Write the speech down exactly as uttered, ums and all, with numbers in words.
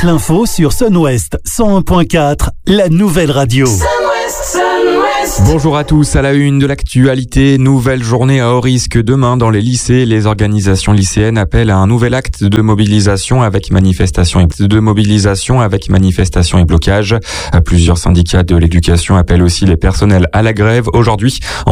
toute l'info sur Sun-Ouest cent un point quatre, la nouvelle radio. Sun-Ouest, Sun-Ouest. Bonjour à tous, à la une de l'actualité, nouvelle journée à haut risque demain dans les lycées. Les organisations lycéennes appellent à un nouvel acte de mobilisation avec manifestation et de mobilisation avec manifestation et blocage. Plusieurs syndicats de l'éducation appellent aussi les personnels à la grève aujourd'hui.